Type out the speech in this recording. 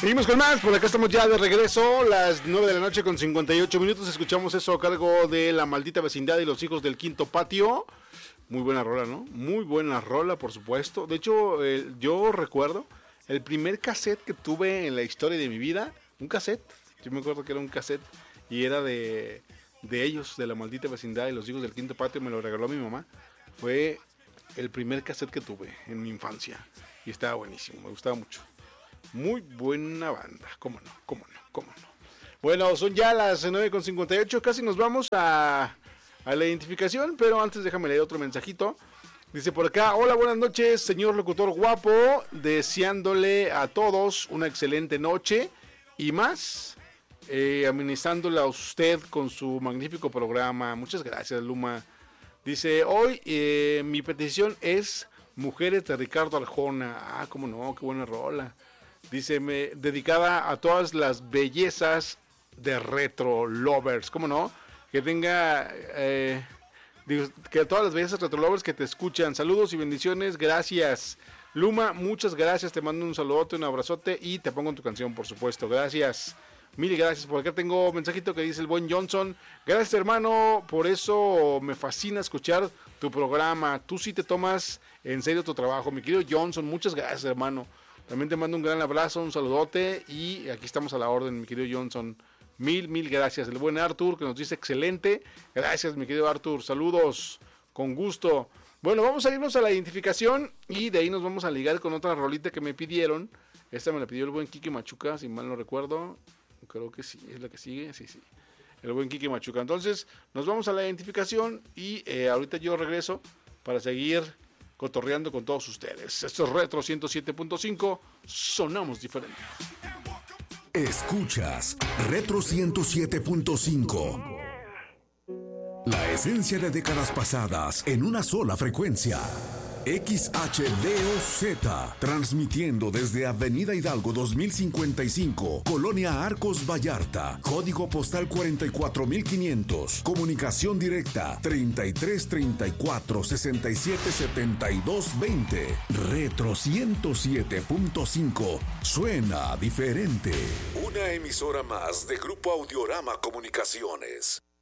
Seguimos con más, por acá estamos ya de regreso, las 9 de la noche con 58 minutos, escuchamos eso a cargo de La Maldita Vecindad y Los Hijos del Quinto Patio. Muy buena rola, ¿no? Muy buena rola, por supuesto. De hecho, yo recuerdo el primer cassette que tuve en la historia de mi vida, un cassette, yo me acuerdo que era un cassette y era de ellos, de La Maldita Vecindad y Los Hijos del Quinto Patio, me lo regaló mi mamá. Fue el primer cassette que tuve en mi infancia y estaba buenísimo, me gustaba mucho. Muy buena banda, cómo no. Bueno, son ya las 9:58, casi nos vamos a la identificación, pero antes déjame leer otro mensajito. Dice por acá: hola, buenas noches, señor locutor guapo, deseándole a todos una excelente noche y más, amenizándola a usted con su magnífico programa. Muchas gracias, Luma. Dice, hoy mi petición es Mujeres de Ricardo Arjona. Ah, cómo no, qué buena rola. Dice, dedicada a todas las bellezas de retro lovers. ¿Cómo no? Que tenga, que a todas las bellezas retro lovers que te escuchan. Saludos y bendiciones. Gracias. Luma, muchas gracias. Te mando un saludote, un abrazote y te pongo en tu canción, por supuesto. Gracias. Mil gracias. Por acá tengo un mensajito que dice el buen Johnson. Gracias, hermano. Por eso me fascina escuchar tu programa. Tú sí te tomas en serio tu trabajo. Mi querido Johnson, muchas gracias, hermano. También te mando un gran abrazo, un saludote y aquí estamos a la orden, mi querido Johnson. Mil gracias. El buen Arthur que nos dice excelente. Gracias, mi querido Arthur. Saludos, con gusto. Bueno, vamos a irnos a la identificación y de ahí nos vamos a ligar con otra rolita que me pidieron. Esta me la pidió el buen Kike Machuca, si mal no recuerdo. Creo que sí, es la que sigue. Sí. El buen Kike Machuca. Entonces, nos vamos a la identificación y ahorita yo regreso para seguir cotorreando con todos ustedes. Esto es Retro 107.5, sonamos diferente. Escuchas Retro 107.5. La esencia de décadas pasadas en una sola frecuencia. XHDOZ, transmitiendo desde Avenida Hidalgo 2055, Colonia Arcos Vallarta, código postal 44500, comunicación directa 3334-677220, Retro 107.5, suena diferente. Una emisora más de Grupo Audiorama Comunicaciones.